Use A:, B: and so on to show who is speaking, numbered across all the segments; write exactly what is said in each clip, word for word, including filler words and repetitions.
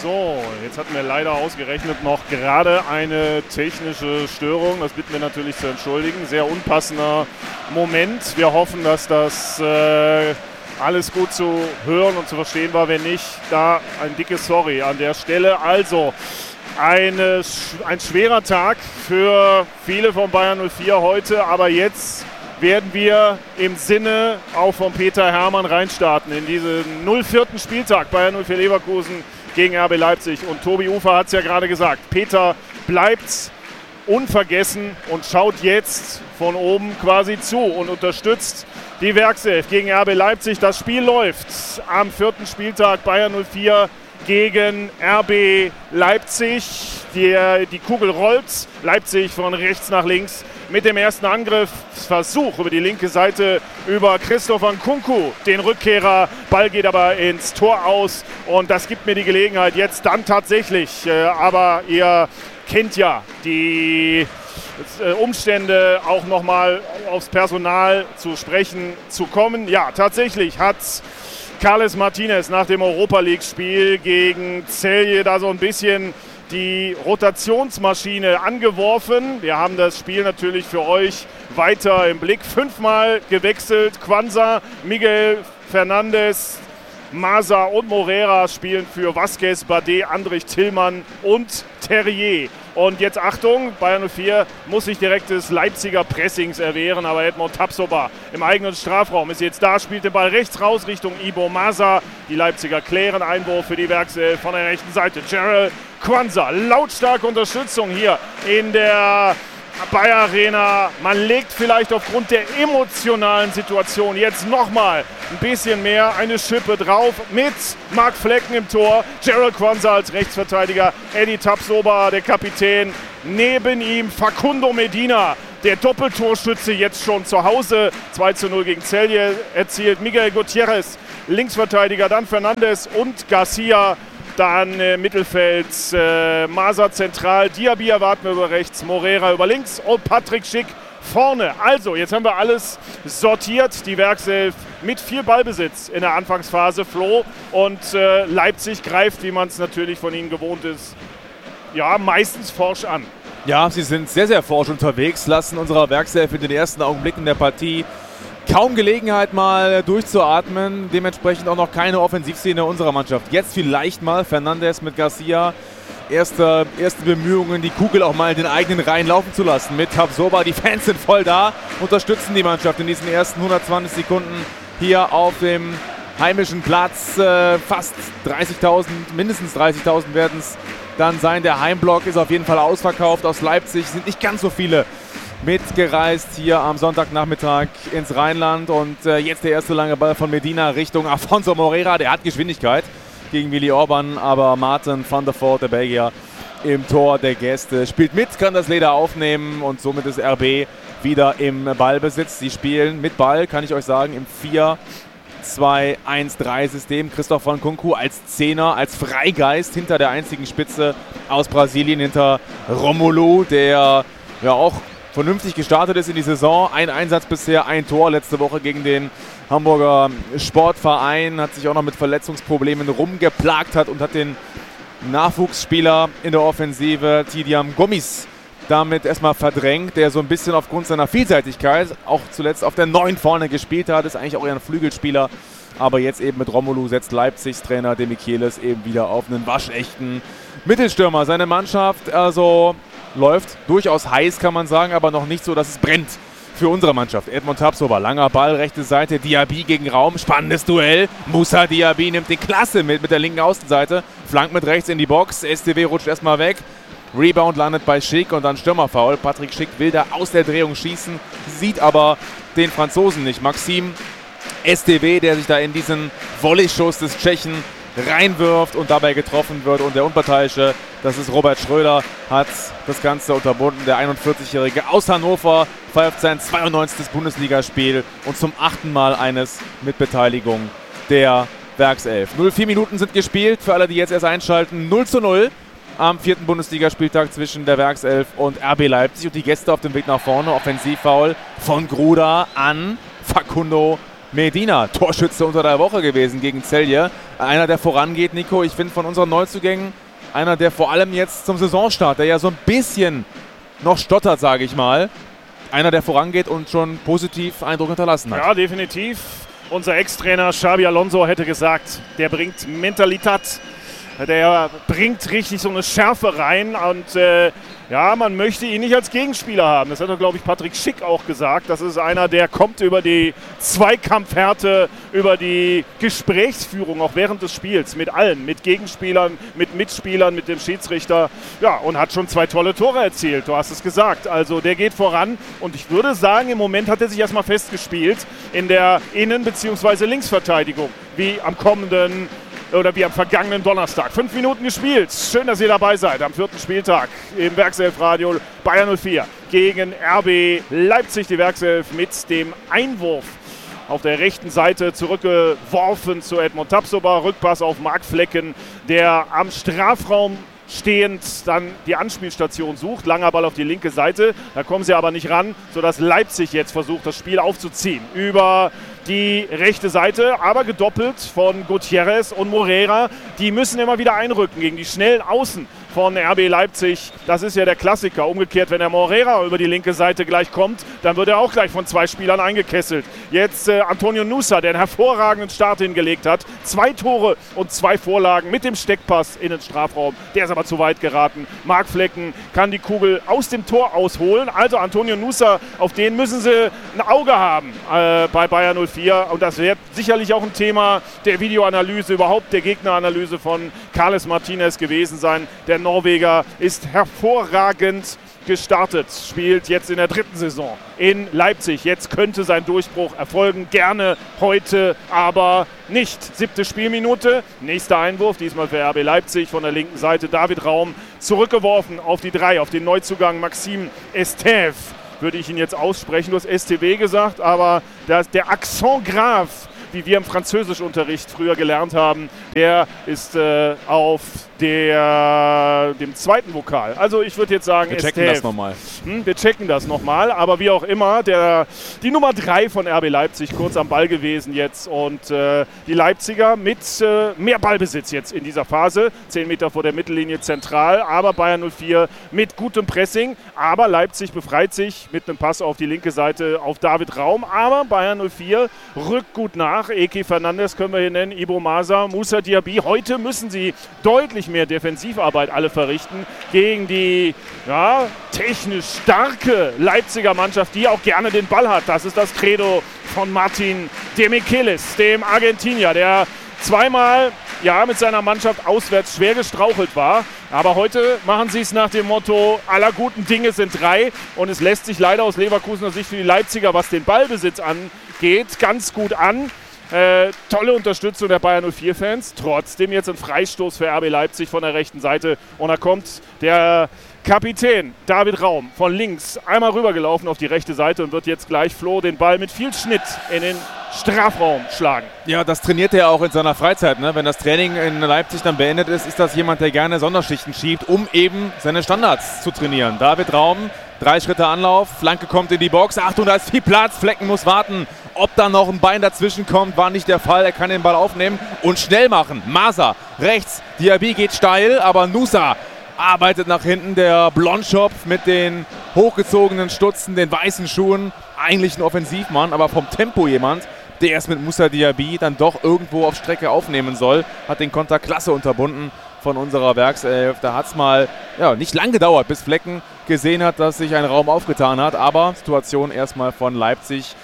A: So, jetzt hatten wir leider ausgerechnet noch gerade eine technische Störung. Das bitten wir natürlich zu entschuldigen. Sehr unpassender Moment. Wir hoffen, dass das äh, alles gut zu hören und zu verstehen war. Wenn nicht, da ein dickes Sorry an der Stelle. Also, eine, ein schwerer Tag für viele von Bayer null vier heute. Aber jetzt werden wir im Sinne auch von Peter Hermann reinstarten in diesen null vierten Spieltag Bayer null vier Leverkusen gegen R B Leipzig. Und Tobi Ufer hat es ja gerade gesagt, Peter bleibt unvergessen und schaut jetzt von oben quasi zu und unterstützt die Werkself gegen R B Leipzig. Das Spiel läuft am vierten Spieltag Bayer null vier gegen R B Leipzig. Die, die Kugel rollt, Leipzig von rechts nach links mit dem ersten Angriffsversuch über die linke Seite über Christopher Nkunku, den Rückkehrer. Ball geht aber ins Tor aus und das gibt mir die Gelegenheit jetzt dann tatsächlich, äh, aber ihr kennt ja die äh, Umstände, auch nochmal aufs Personal zu sprechen zu kommen. Ja, tatsächlich hat Carles Martinez nach dem Europa-League-Spiel gegen Celje da so ein bisschen die Rotationsmaschine angeworfen. Wir haben das Spiel natürlich für euch weiter im Blick. Fünfmal gewechselt. Quansah, Miguel Fernandes, Masa und Morera spielen für Vasquez, Bardet, Andrich, Tillmann und Terrier. Und jetzt Achtung, Bayer null vier muss sich direkt des Leipziger Pressings erwehren, aber Edmond Tapsoba im eigenen Strafraum ist jetzt da, spielt den Ball rechts raus Richtung Ibo Masa. Die Leipziger klären, Einwurf für die Werkself von der rechten Seite. Gerald Quansah, lautstarke Unterstützung hier in der Bayer Arena. Man legt vielleicht aufgrund der emotionalen Situation jetzt nochmal ein bisschen mehr eine Schippe drauf mit Marc Flecken im Tor. Gerald Quansah als Rechtsverteidiger, Eddie Tapsoba, der Kapitän. Neben ihm Facundo Medina, der Doppeltorschütze jetzt schon zu Hause. zwei zu null gegen Celje erzielt. Miguel Gutierrez, Linksverteidiger, dann Fernandes und Garcia. Dann äh, Mittelfeld, äh, Masa zentral, Diaby erwarten wir über rechts, Morera über links und Patrick Schick vorne. Also, jetzt haben wir alles sortiert. Die Werkself mit viel Ballbesitz in der Anfangsphase, Flo. Und äh, Leipzig greift, wie man es natürlich von ihnen gewohnt ist, ja, meistens forsch an.
B: Ja, sie sind sehr, sehr forsch unterwegs, lassen unserer Werkself in den ersten Augenblicken der Partie kaum Gelegenheit mal durchzuatmen, dementsprechend auch noch keine Offensivszene unserer Mannschaft. Jetzt vielleicht mal Fernandes mit Garcia, erste, erste Bemühungen, die Kugel auch mal in den eigenen Reihen laufen zu lassen mit Tapsoba. Die Fans sind voll da, unterstützen die Mannschaft in diesen ersten hundertzwanzig Sekunden hier auf dem heimischen Platz. Äh, fast dreißigtausend, mindestens dreißigtausend werden es dann sein. Der Heimblock ist auf jeden Fall ausverkauft. Aus Leipzig sind nicht ganz so viele mitgereist hier am Sonntagnachmittag ins Rheinland. Und äh, jetzt der erste lange Ball von Medina Richtung Afonso Morera. Der hat Geschwindigkeit gegen Willi Orban, aber Martin van der Voort, der Belgier, im Tor der Gäste spielt mit, kann das Leder aufnehmen und somit ist R B wieder im Ballbesitz. Sie spielen mit Ball, kann ich euch sagen, im vier zwei eins drei System. Christopher Nkunku als Zehner, als Freigeist hinter der einzigen Spitze aus Brasilien, hinter Romulo, der ja auch vernünftig gestartet ist in die Saison. Ein Einsatz bisher, ein Tor letzte Woche gegen den Hamburger Sportverein. Hat sich auch noch mit Verletzungsproblemen rumgeplagt hat und hat den Nachwuchsspieler in der Offensive, Tidiam Gomis, damit erstmal verdrängt, der so ein bisschen aufgrund seiner Vielseitigkeit auch zuletzt auf der neun vorne gespielt hat. Ist eigentlich auch eher ein Flügelspieler. Aber jetzt eben mit Romelu setzt Leipzigs Trainer Demichelis eben wieder auf einen waschechten Mittelstürmer. Seine Mannschaft also läuft durchaus heiß, kann man sagen, aber noch nicht so, dass es brennt für unsere Mannschaft. Edmond Tapsoba, langer Ball, rechte Seite, Diaby gegen Raum, spannendes Duell. Moussa Diaby nimmt die Klasse mit, mit der linken Außenseite, flankt mit rechts in die Box, S T W rutscht erstmal weg. Rebound landet bei Schick und dann Stürmerfoul. Patrick Schick will da aus der Drehung schießen, sieht aber den Franzosen nicht. Maxim S T W, der sich da in diesen Volleyschuss des Tschechen reinwirft und dabei getroffen wird. Und der Unparteiische, das ist Robert Schröder, hat das Ganze unterbunden. Der einundvierzigjährige aus Hannover pfeift sein zweiundneunzigste Bundesligaspiel und zum achten Mal eines mit Beteiligung der Werkself. null Komma vier Minuten sind gespielt, für alle, die jetzt erst einschalten. null zu null am vierten Bundesligaspieltag zwischen der Werkself und R B Leipzig. Und die Gäste auf dem Weg nach vorne. Offensivfoul von Gruda an Facundo Medina, Torschütze unter der Woche gewesen gegen Celje. Einer, der vorangeht, Nico. Ich finde von unseren Neuzugängen einer, der vor allem jetzt zum Saisonstart, der ja so ein bisschen noch stottert, sage ich mal. Einer, der vorangeht und schon positiv Eindruck hinterlassen hat.
A: Ja, definitiv. Unser Ex-Trainer Xabi Alonso hätte gesagt, der bringt Mentalität. Der bringt richtig so eine Schärfe rein und äh, ja, man möchte ihn nicht als Gegenspieler haben. Das hat doch, glaube ich, Patrick Schick auch gesagt. Das ist einer, der kommt über die Zweikampfhärte, über die Gesprächsführung auch während des Spiels mit allen, mit Gegenspielern, mit Mitspielern, mit dem Schiedsrichter. Ja, und hat schon zwei tolle Tore erzielt, du hast es gesagt. Also der geht voran und ich würde sagen, im Moment hat er sich erstmal festgespielt in der Innen- bzw. Linksverteidigung, wie am kommenden oder wie am vergangenen Donnerstag. Fünf Minuten gespielt. Schön, dass ihr dabei seid am vierten Spieltag im Werkself-Radio. Bayern null vier gegen R B Leipzig. Die Werkself mit dem Einwurf auf der rechten Seite zurückgeworfen zu Edmond Tapsoba. Rückpass auf Marc Flecken, der am Strafraum stehend dann die Anspielstation sucht. Langer Ball auf die linke Seite. Da kommen sie aber nicht ran, sodass Leipzig jetzt versucht, das Spiel aufzuziehen. Über die rechte Seite, aber gedoppelt von Gutierrez und Moreira. Die müssen immer wieder einrücken gegen die schnellen Außen von R B Leipzig. Das ist ja der Klassiker. Umgekehrt, wenn der Moreira über die linke Seite gleich kommt, dann wird er auch gleich von zwei Spielern eingekesselt. Jetzt äh, Antonio Nusa, der einen hervorragenden Start hingelegt hat. Zwei Tore und zwei Vorlagen mit dem Steckpass in den Strafraum. Der ist aber zu weit geraten. Marc Flecken kann die Kugel aus dem Tor ausholen. Also Antonio Nusa, auf den müssen sie ein Auge haben äh, bei Bayern null vier. Und das wird sicherlich auch ein Thema der Videoanalyse, überhaupt der Gegneranalyse von Carles Martinez gewesen sein. Der Norweger ist hervorragend gestartet, spielt jetzt in der dritten Saison in Leipzig. Jetzt könnte sein Durchbruch erfolgen, gerne heute, aber nicht. Siebte Spielminute, nächster Einwurf, diesmal für R B Leipzig von der linken Seite. David Raum zurückgeworfen auf die drei, auf den Neuzugang Maxime Estève, würde ich ihn jetzt aussprechen. Du hast S T W gesagt, aber das, der Accent grave, wie wir im Französischunterricht früher gelernt haben, der ist äh, auf der, dem zweiten Vokal. Also ich würde jetzt sagen,
B: wir checken
A: Estève.
B: das nochmal.
A: Hm, wir checken das nochmal, aber wie auch immer, der, die Nummer drei von R B Leipzig kurz am Ball gewesen jetzt und äh, die Leipziger mit äh, mehr Ballbesitz jetzt in dieser Phase, zehn Meter vor der Mittellinie zentral, aber Bayern null vier mit gutem Pressing, aber Leipzig befreit sich mit einem Pass auf die linke Seite auf David Raum, aber Bayern null vier rückt gut nach. Eki Fernandes können wir hier nennen, Ibo Masa, Moussa Diaby. Heute müssen sie deutlich mehr Defensivarbeit alle verrichten gegen die ja, technisch starke Leipziger Mannschaft, die auch gerne den Ball hat. Das ist das Credo von Martin Demichelis, dem Argentinier, der zweimal ja, mit seiner Mannschaft auswärts schwer gestrauchelt war. Aber heute machen sie es nach dem Motto, aller guten Dinge sind drei. Und es lässt sich leider aus Leverkusener Sicht für die Leipziger, was den Ballbesitz angeht, ganz gut an. Äh, tolle Unterstützung der Bayern null vier Fans. Trotzdem jetzt ein Freistoß für R B Leipzig von der rechten Seite. Und da kommt der Kapitän David Raum von links einmal rübergelaufen auf die rechte Seite und wird jetzt gleich Flo den Ball mit viel Schnitt in den Strafraum schlagen.
B: Ja, das trainiert er auch in seiner Freizeit. Ne? Wenn das Training in Leipzig dann beendet ist, ist das jemand, der gerne Sonderschichten schiebt, um eben seine Standards zu trainieren. David Raum, drei Schritte Anlauf, Flanke kommt in die Box. Achtung, da ist viel Platz, Flecken muss warten. Ob da noch ein Bein dazwischen kommt, war nicht der Fall. Er kann den Ball aufnehmen und schnell machen. Masa rechts, Diaby geht steil, aber Nusa arbeitet nach hinten. Der Blondschopf mit den hochgezogenen Stutzen, den weißen Schuhen. Eigentlich ein Offensivmann, aber vom Tempo jemand, der es mit Moussa Diaby dann doch irgendwo auf Strecke aufnehmen soll. Hat den Konter klasse unterbunden von unserer Werkself. Da hat es mal ja, nicht lang gedauert, bis Flecken gesehen hat, dass sich ein Raum aufgetan hat. Aber Situation erstmal von Leipzig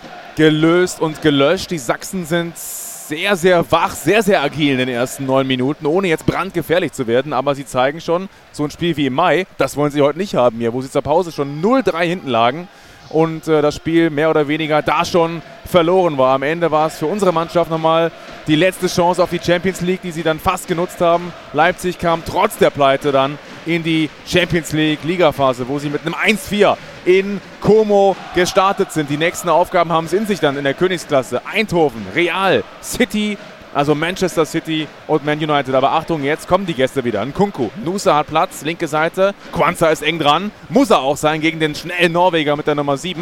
B: gelöst und gelöscht. Die Sachsen sind sehr, sehr wach, sehr, sehr agil in den ersten neun Minuten, ohne jetzt brandgefährlich zu werden. Aber sie zeigen schon, so ein Spiel wie im Mai, das wollen sie heute nicht haben hier, wo sie zur Pause schon null drei hinten lagen und äh, das Spiel mehr oder weniger da schon verloren war. Am Ende war es für unsere Mannschaft nochmal die letzte Chance auf die Champions League, die sie dann fast genutzt haben. Leipzig kam trotz der Pleite dann in die Champions League Ligaphase, wo sie mit einem eins vier in Como gestartet sind. Die nächsten Aufgaben haben es in sich dann in der Königsklasse. Eindhoven, Real, City, also Manchester City und Man United. Aber Achtung, jetzt kommen die Gäste wieder. Nkunku, Nusa hat Platz, linke Seite. Quansah ist eng dran. Muss er auch sein gegen den schnellen Norweger mit der Nummer sieben.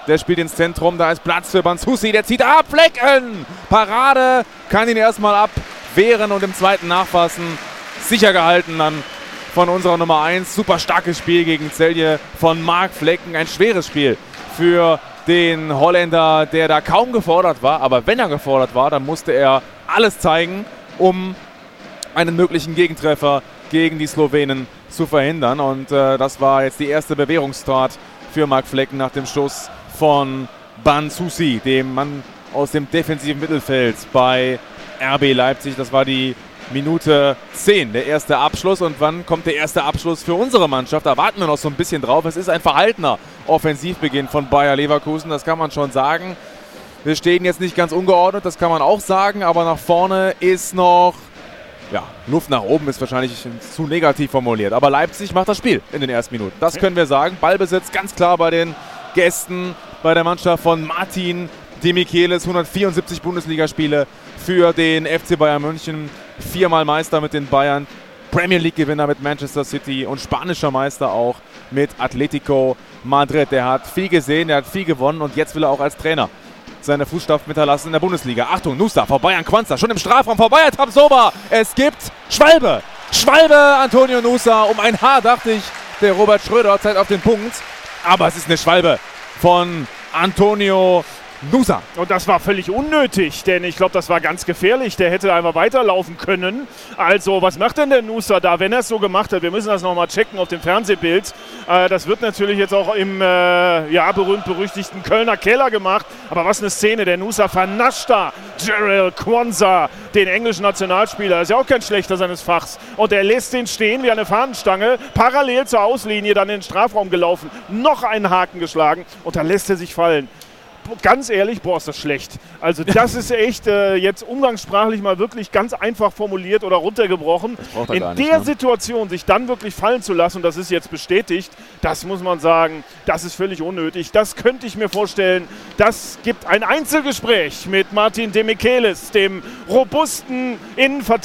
B: Der spielt ins Zentrum, da ist Platz für Banzusi, der zieht ab, Flecken! Parade, kann ihn erstmal abwehren und im zweiten Nachfassen sicher gehalten dann von unserer Nummer eins. Super starkes Spiel gegen Celje von Marc Flecken, ein schweres Spiel für den Holländer, der da kaum gefordert war, aber wenn er gefordert war, dann musste er alles zeigen, um einen möglichen Gegentreffer gegen die Slowenen zu verhindern. Und äh, das war jetzt die erste Bewährungstat für Marc Flecken nach dem Schuss von Banzusi, dem Mann aus dem defensiven Mittelfeld bei R B Leipzig. Das war die Minute zehn, der erste Abschluss. Und wann kommt der erste Abschluss für unsere Mannschaft? Da warten wir noch so ein bisschen drauf. Es ist ein verhaltener Offensivbeginn von Bayer Leverkusen, das kann man schon sagen. Wir stehen jetzt nicht ganz ungeordnet, das kann man auch sagen, aber nach vorne ist noch, ja, Luft nach oben ist wahrscheinlich zu negativ formuliert. Aber Leipzig macht das Spiel in den ersten Minuten. Das können wir sagen. Ballbesitz ganz klar bei den Gästen, bei der Mannschaft von Martin Demichelis. hundertvierundsiebzig Bundesligaspiele für den F C Bayern München. Viermal Meister mit den Bayern. Premier League-Gewinner mit Manchester City und spanischer Meister auch mit Atletico Madrid. Der hat viel gesehen, der hat viel gewonnen und jetzt will er auch als Trainer seine Fußstapfen hinterlassen in der Bundesliga. Achtung, Nusa vorbei an Quanza, schon im Strafraum vorbei an Tabsoba. Es gibt Schwalbe. Schwalbe, Antonio Nusa. Um ein Haar dachte ich, der Robert Schröder Zeit auf den Punkt. Aber es ist eine Schwalbe von Antonio Nusa.
A: Und das war völlig unnötig, denn ich glaube, das war ganz gefährlich. Der hätte einfach weiterlaufen können. Also, was macht denn der Nusa da, wenn er es so gemacht hat? Wir müssen das nochmal checken auf dem Fernsehbild. Äh, das wird natürlich jetzt auch im äh, ja, berühmt-berüchtigten Kölner Keller gemacht. Aber was eine Szene. Der Nusa vernascht da Jarell Quansah, den englischen Nationalspieler. Ist ja auch kein schlechter seines Fachs. Und er lässt den stehen wie eine Fahnenstange. Parallel zur Auslinie dann in den Strafraum gelaufen. Noch einen Haken geschlagen. Und dann lässt er sich fallen. Ganz ehrlich, boah, ist das schlecht. Also das ist echt äh, jetzt umgangssprachlich mal wirklich ganz einfach formuliert oder runtergebrochen. In
B: nicht,
A: der
B: ne?
A: Situation sich dann wirklich fallen zu lassen, und das ist jetzt bestätigt, das muss man sagen, das ist völlig unnötig. Das könnte ich mir vorstellen, das gibt ein Einzelgespräch mit Martin Demichelis, dem robusten Innenverteidiger.